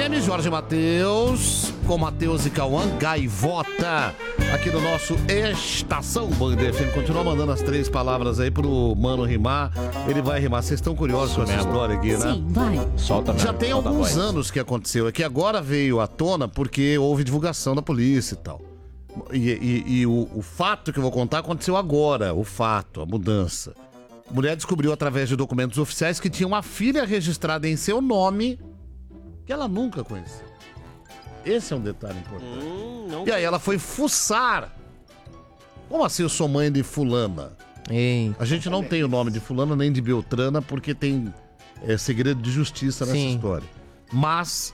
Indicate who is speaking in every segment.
Speaker 1: FM, Jorge Matheus, com Matheus e Cauã, Gaivota, aqui no nosso Estação Band FM. Continua mandando as 3 palavras aí pro Mano rimar. Ele vai rimar. Vocês estão curiosos com essa história aqui, né?
Speaker 2: Sim, vai.
Speaker 3: Solta mesmo,
Speaker 1: Já tem alguns anos que aconteceu. É que agora veio à tona porque houve divulgação da polícia e tal. E o fato que eu vou contar aconteceu agora. O fato, a mudança. A mulher descobriu através de documentos oficiais que tinha uma filha registrada em seu nome que ela nunca conheceu. Esse é um detalhe importante. E aí ela foi fuçar. Como assim eu sou mãe de fulana?
Speaker 2: Ei.
Speaker 1: A gente não tem o nome de fulana nem de Beltrana porque tem segredo de justiça nessa história. Mas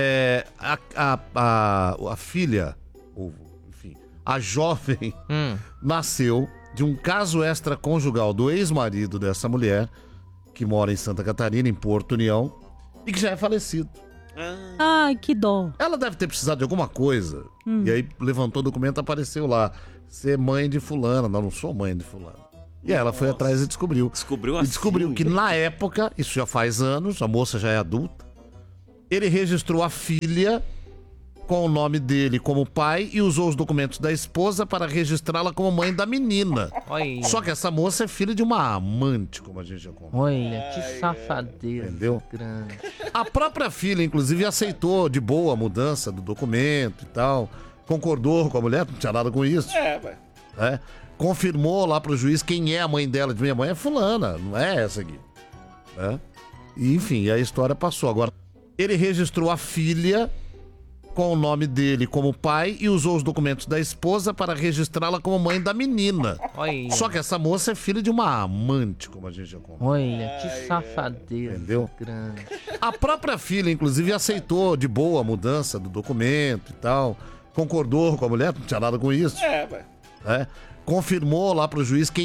Speaker 1: a filha, ou enfim, a jovem nasceu de um caso extraconjugal do ex-marido dessa mulher, que mora em Santa Catarina, em Porto União, e que já é falecido.
Speaker 4: Ai, que dó.
Speaker 1: Ela deve ter precisado de alguma coisa. E aí levantou o documento, apareceu lá. Ser mãe de fulana. Não sou mãe de fulana. E aí ela foi atrás e descobriu. Descobriu que na época, isso já faz anos, a moça já é adulta, ele registrou a filha com o nome dele como pai e usou os documentos da esposa para registrá-la como mãe da menina.
Speaker 2: Olha.
Speaker 1: Só que essa moça é filha de uma amante, como a gente já contou.
Speaker 2: Olha, que safadeza.
Speaker 1: Entendeu?
Speaker 2: Grande.
Speaker 1: A própria filha, inclusive, aceitou de boa a mudança do documento e tal. Concordou com a mulher, não tinha nada com isso. Confirmou lá pro juiz quem é a mãe dela. De minha mãe é fulana, não é essa aqui. E, enfim, a história passou. Agora, ele registrou a filha com o nome dele como pai e usou os documentos da esposa para registrá-la como mãe da menina.
Speaker 2: Olha.
Speaker 1: Só que essa moça é filha de uma amante, como a gente já contou.
Speaker 2: Olha, que safadeza.
Speaker 1: Entendeu?
Speaker 2: Grande.
Speaker 1: A própria filha, inclusive, aceitou de boa a mudança do documento e tal. Concordou com a mulher, não tinha nada com isso. Confirmou lá pro juiz quem